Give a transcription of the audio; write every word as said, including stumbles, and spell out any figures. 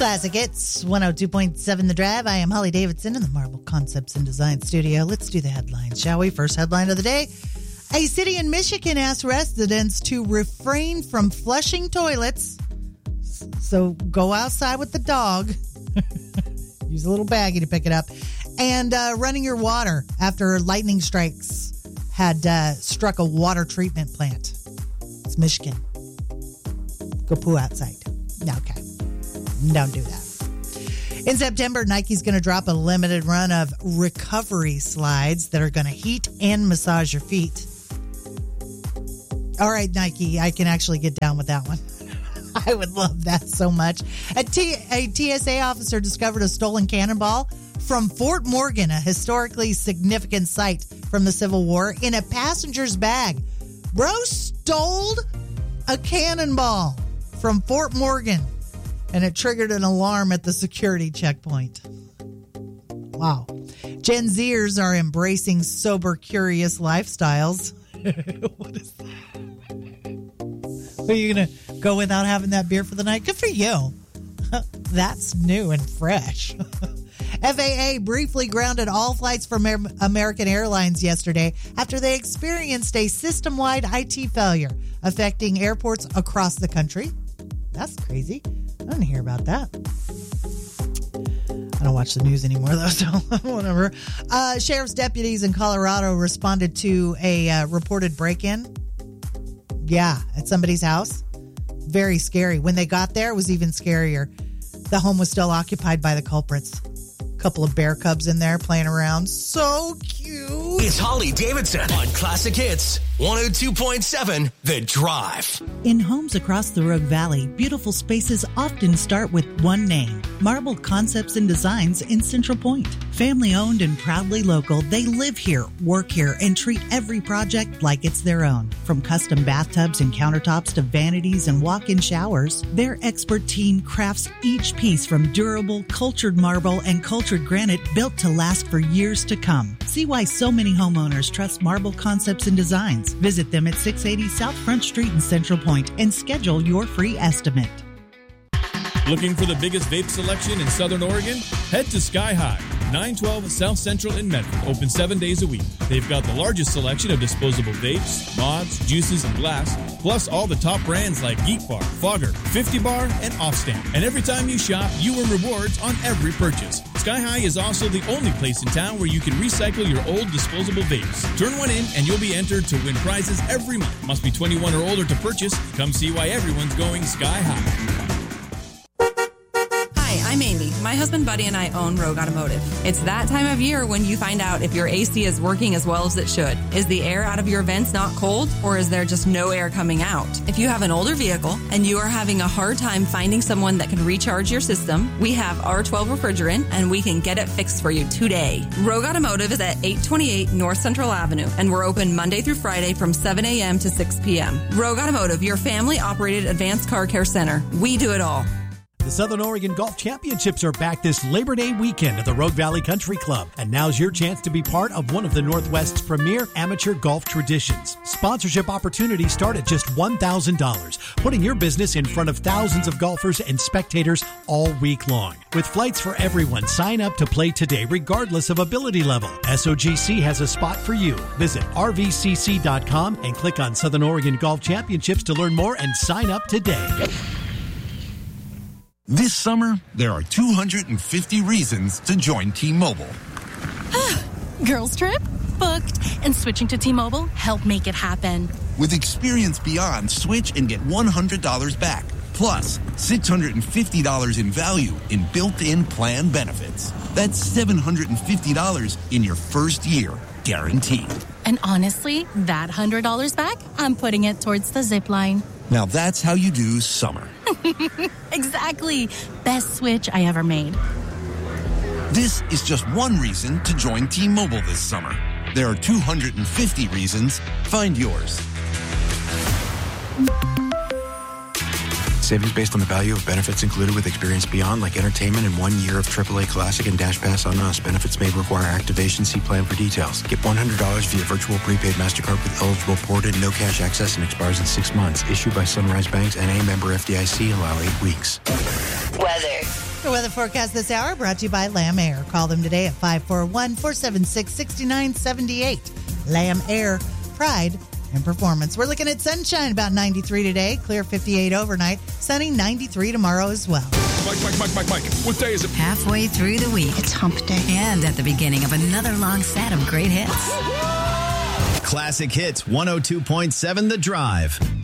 Classic Hits, one oh two point seven The Drive. I am Holly Davidson in the Marble Concepts and Design Studio. Let's do the headlines, shall we? First headline of the day. A city in Michigan asked residents to refrain from flushing toilets. So go outside with the dog. Use a little baggie to pick it up. And uh, running your water after lightning strikes had uh, struck a water treatment plant. It's Michigan. Go poo outside. Okay. Don't do that. In September, Nike's going to drop a limited run of recovery slides that are going to heat and massage your feet. All right, Nike, I can actually get down with that one. I would love that so much. A, T- a T S A officer discovered a stolen cannonball from Fort Morgan, a historically significant site from the Civil War, in a passenger's bag. Bro stole a cannonball from Fort Morgan, and it triggered an alarm at the security checkpoint. Wow. Gen Zers are embracing sober, curious lifestyles. What is that? Are you going to go without having that beer for the night? Good for you. That's new and fresh. F A A briefly grounded all flights from American Airlines yesterday after they experienced a system-wide I T failure affecting airports across the country. That's crazy. I didn't hear about that. I don't watch the news anymore, though, so whatever. Uh, sheriff's deputies in Colorado responded to a uh, reported break-in. Yeah, at somebody's house. Very scary. When they got there, it was even scarier. The home was still occupied by the culprits. A couple of bear cubs in there playing around. So cute. It's Holly Davidson on Classic Hits one oh two point seven The Drive. In homes across the Rogue Valley, beautiful spaces often start with one name. Marble Concepts and Designs in Central Point. Family owned and proudly local, they live here, work here, and treat every project like it's their own. From custom bathtubs and countertops to vanities and walk-in showers, their expert team crafts each piece from durable, cultured marble and cultured granite built to last for years to come. See why so many homeowners trust Marble Concepts and Designs. Visit them at six eighty South Front Street in Central Point and schedule your free estimate. Looking for the biggest vape selection in Southern Oregon? Head to Sky High, nine twelve South Central in Medford, open seven days a week. They've got the largest selection of disposable vapes, mods, juices, and blasts, plus all the top brands like Geek Bar, Fogger, fifty bar, and Offstamp. And every time you shop, you earn rewards on every purchase. Sky High is also the only place in town where you can recycle your old disposable vapes. Turn one in and you'll be entered to win prizes every month. Must be twenty-one or older to purchase. Come see why everyone's going Sky High. I'm Amy. My husband Buddy and I own Rogue Automotive. It's that time of year when you find out if your A C is working as well as it should. Is the air out of your vents not cold, or is there just no air coming out? If you have an older vehicle and you are having a hard time finding someone that can recharge your system, we have R twelve Refrigerant and we can get it fixed for you today. Rogue Automotive is at eight twenty-eight North Central Avenue and we're open Monday through Friday from seven a.m. to six p.m. Rogue Automotive, your family-operated advanced car care center. We do it all. The Southern Oregon Golf Championships are back this Labor Day weekend at the Rogue Valley Country Club. And now's your chance to be part of one of the Northwest's premier amateur golf traditions. Sponsorship opportunities start at just one thousand dollars, putting your business in front of thousands of golfers and spectators all week long. With flights for everyone, sign up to play today regardless of ability level. S O G C has a spot for you. Visit R V C C dot com and click on Southern Oregon Golf Championships to learn more and sign up today. This summer, there are two hundred fifty reasons to join T-Mobile. Girls trip? Booked. And switching to T-Mobile helped make it happen. With Experience Beyond, switch and get one hundred dollars back. Plus, six hundred fifty dollars in value in built-in plan benefits. That's seven hundred fifty dollars in your first year, guaranteed. And honestly, that one hundred dollars back, I'm putting it towards the zip line. Now that's how you do summer. Exactly. Best switch I ever made. This is just one reason to join T-Mobile this summer. There are two hundred fifty reasons. Find yours. Savings based on the value of benefits included with Experience Beyond, like entertainment and one year of triple A Classic and Dash Pass on Us. Benefits may require activation. See plan for details. Get one hundred dollars via virtual prepaid MasterCard with eligible port and no cash access and expires in six months. Issued by Sunrise Banks, N A member F D I C. Allow eight weeks. Weather. The weather forecast this hour brought to you by Lamb Air. Call them today at five four one, four seven six, six nine seven eight. Lamb Air, pride and performance. We're looking at sunshine, about ninety-three today, clear fifty-eight overnight, sunny ninety-three tomorrow as well. Mike, Mike, Mike, Mike, Mike. What day is it? Halfway through the week. It's hump day. And at the beginning of another long set of great hits. Classic Hits one oh two point seven The Drive.